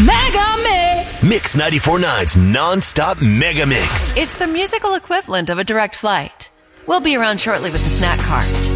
Mega Mix. Mix 94.9's non-stop Mega Mix. It's the musical equivalent of a direct flight. We'll be around shortly with the snack cart.